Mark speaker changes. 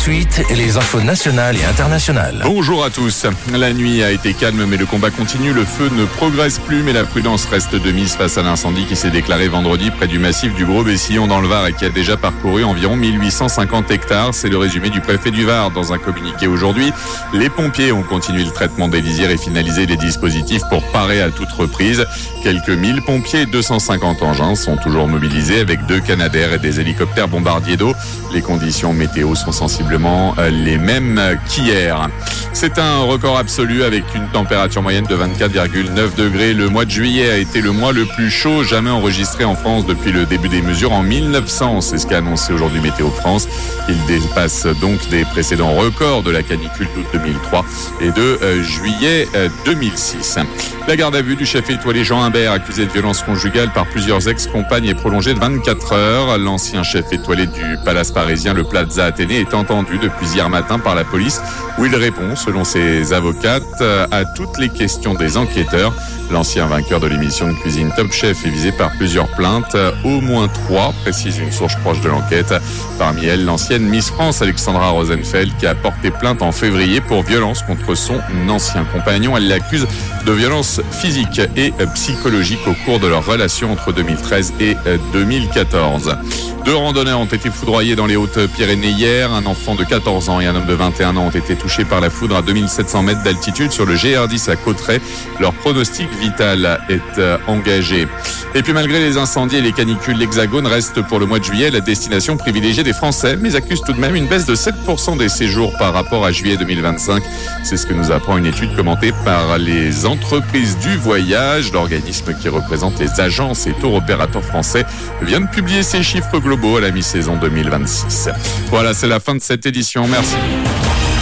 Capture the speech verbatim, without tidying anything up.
Speaker 1: suite, les infos nationales et internationales.
Speaker 2: Bonjour à tous. La nuit a été calme, mais le combat continue. Le feu ne progresse plus, mais la prudence reste de mise face à l'incendie qui s'est déclaré vendredi près du massif du Gros-Bessillon dans le Var et qui a déjà parcouru environ mille huit cent cinquante hectares. C'est le résumé du préfet du Var dans un communiqué aujourd'hui. Les pompiers ont continué le traitement des lisières et finalisé les dispositifs pour parer à toute reprise. Quelques mille pompiers et deux cent cinquante engins sont toujours mobilisés avec deux Canadair et des hélicoptères bombardiers d'eau. Les conditions météo sont sensiblement les mêmes qu'hier. C'est un record absolu avec une température moyenne de vingt-quatre virgule neuf degrés. Le mois de juillet a été le mois le plus chaud jamais enregistré en France depuis le début des mesures en mille neuf cents. C'est ce qu'a annoncé aujourd'hui Météo France. Il dépasse donc des précédents records de la canicule d'août deux mille trois et de euh, juillet euh, deux mille six. La garde à vue du chef étoilé Jean Imbert, accusé de violence conjugale par plusieurs ex-compagnes, est prolongée de vingt-quatre heures. L'ancien chef étoilé du palace parisien, le Plaza Athénée, est entendu depuis hier matin par la police, où il répond, selon ses avocates, à toutes les questions des enquêteurs. L'ancien vainqueur de l'émission de cuisine Top Chef est visé par plusieurs plaintes, au moins trois, précise une source proche de l'enquête. Parmi elles, l'ancienne Miss France Alexandra Rosenfeld, qui a porté plainte en février pour violence contre son ancien compagnon. Elle l'accuse de violence physique et psychologique au cours de leur relation entre deux mille treize et deux mille quatorze. Deux randonneurs ont été foudroyés dans les Hautes-Pyrénées hier. Un enfant de quatorze ans et un homme de vingt et un ans ont été touchés par la foudre à deux mille sept cents mètres d'altitude sur le G R dix à Cauterets. Leur pronostic vital est engagé. Et puis malgré les incendies et les canicules, l'Hexagone reste pour le mois de juillet la destination privilégiée des Français, mais accuse tout de même une baisse de sept pour cent des séjours par rapport à juillet deux mille vingt-cinq. C'est ce que nous apprend une étude commentée par les entreprises du voyage. L'organisme qui représente les agences et tour opérateurs français vient de publier ses chiffres globaux à la mi-saison deux mille vingt-six. Voilà, c'est la fin de cette édition. Merci.